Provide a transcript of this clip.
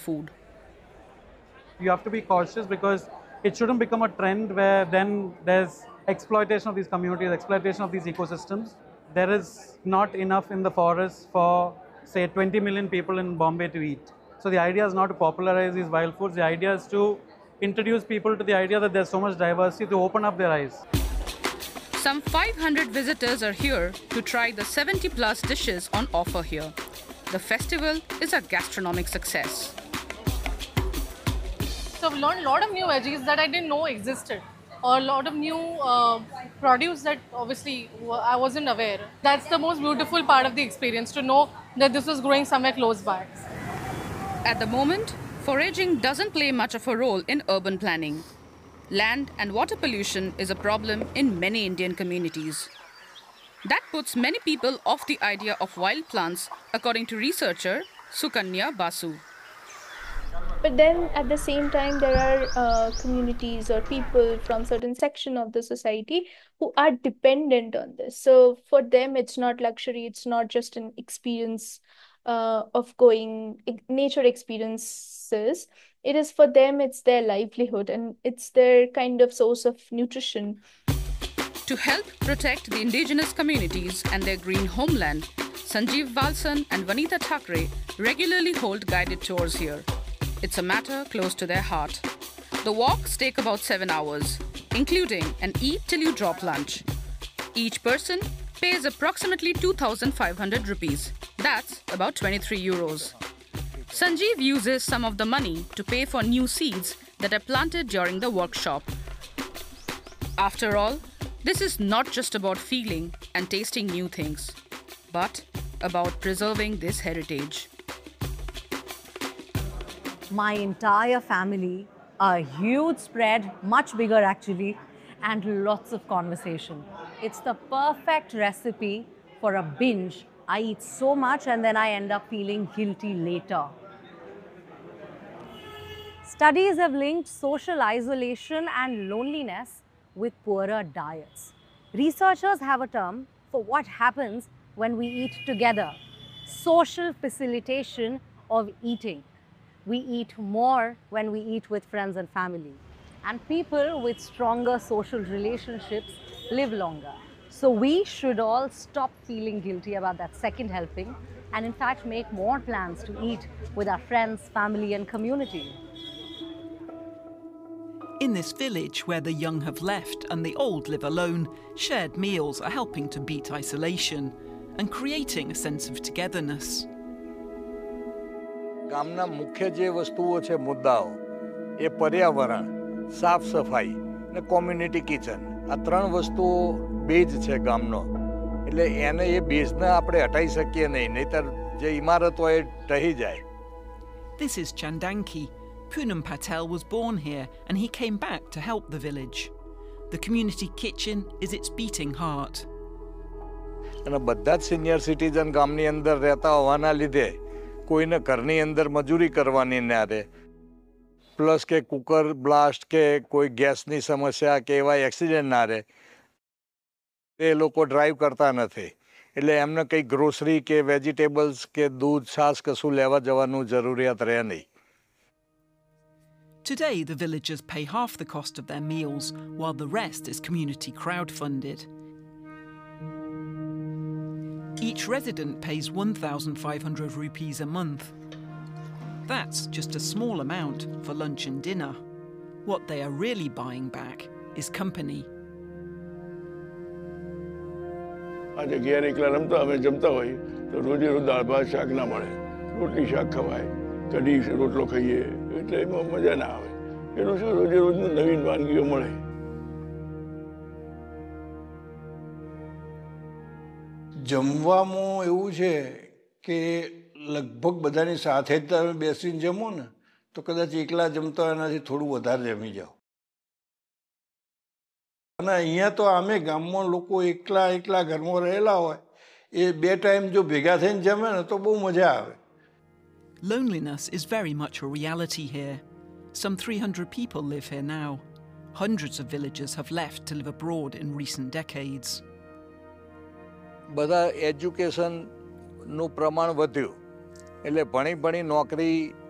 food. You have to be cautious because it shouldn't become a trend where then there's exploitation of these communities, exploitation of these ecosystems. There is not enough in the forest for, say, 20 million people in Bombay to eat. So the idea is not to popularize these wild foods. The idea is to introduce people to the idea that there's so much diversity, to open up their eyes. Some 500 visitors are here to try the 70+ dishes on offer here. The festival is a gastronomic success. So I've learned a lot of new veggies that I didn't know existed, or a lot of new produce that obviously I wasn't aware. That's the most beautiful part of the experience, to know that this was growing somewhere close by. At the moment, foraging doesn't play much of a role in urban planning. Land and water pollution is a problem in many Indian communities. That puts many people off the idea of wild plants, according to researcher Sukanya Basu. But then at the same time, there are communities or people from certain section of the society who are dependent on this. So for them, it's not luxury. It's not just an experience of going nature experiences. It is for them, it's their livelihood and it's their kind of source of nutrition. To help protect the indigenous communities and their green homeland, Sanjeev Valsan and Vanita Thakre regularly hold guided tours here. It's a matter close to their heart. The walks take about 7 hours, including an eat till you drop lunch. Each person pays approximately 2,500 rupees. That's about 23 euros. Sanjeev uses some of the money to pay for new seeds that are planted during the workshop. After all, this is not just about feeling and tasting new things, but about preserving this heritage. My entire family, a huge spread, much bigger actually, and lots of conversation. It's the perfect recipe for a binge. I eat so much and then I end up feeling guilty later. Studies have linked social isolation and loneliness with poorer diets. Researchers have a term for what happens when we eat together: social facilitation of eating. We eat more when we eat with friends and family. And people with stronger social relationships live longer. So we should all stop feeling guilty about that second helping and in fact make more plans to eat with our friends, family and community. In this village where the young have left and the old live alone, shared meals are helping to beat isolation and creating a sense of togetherness. ગામના મુખ્ય જે વસ્તુઓ છે મુદ્દાઓ એ પર્યાવરણ, સાફ સફાઈ અને કોમ્યુનિટી કિચન. આ ત્રણ વસ્તુઓ બેઝ છે ગામનો. એટલે એને એ બેઝને આપણે હટાઈ શકીએ નહીં, નહીંતર જે ઇમારત હોય ઢહી જાય. This is Chandanki. Poonam Patel was born here and he came back to help the village. The community kitchen is its beating heart. અને બધા જ સિનિયર સિટીઝન ગામની અંદર રહેતા હોવાના લીધે કોઈને ઘરની અંદર મજૂરી કરવાની ના રહે. પ્લસ કે કુકર બ્લાસ્ટ કે કોઈ ગેસની સમસ્યા કે એવા એક્સિડન્ટ ના રહે. એ લોકો ડ્રાઈવ કરતા નથી. એટલે એમને કંઈ ગ્રોસરી કે વેજીટેબલ્સ કે દૂધ છાશ કશું લેવા જવાનું જરૂરિયાત રહે નહીં. Today, the villagers pay half the cost of their meals, while the rest is community crowd-funded. Each resident pays 1,500 rupees a month. That's just a small amount for lunch and dinner. What they are really buying back is company. आज अगियार एकला रमता हमें जमता होई तो रोजे रोज दाल भात शाक ना મળે. રોટલી શાક ખવાય, કઢી રોટલો ખાઈએ એટલે એમાં મજા ના આવે. એનું શું રોજે રોજનું નવીન વાનગીઓ મળે. જમવામાં એવું છે કે લગભગ બધાની સાથે જ તમે બેસીને જમો ને તો કદાચ એકલા જમતા એનાથી થોડું વધારે જમી જાઓ. અને અહીંયા તો આમે ગામમાં લોકો એકલા એકલા ઘરમાં રહેલા હોય એ બે ટાઈમ જો ભેગા થઈને જમે ને તો બહુ મજા આવે. Loneliness is very much a reality here. Some 300 people live here now. Hundreds of villagers have left to live abroad in recent decades. બધા એજ્યુકેશનનું પ્રમાણ વધ્યું એટલે ભણી નોકરી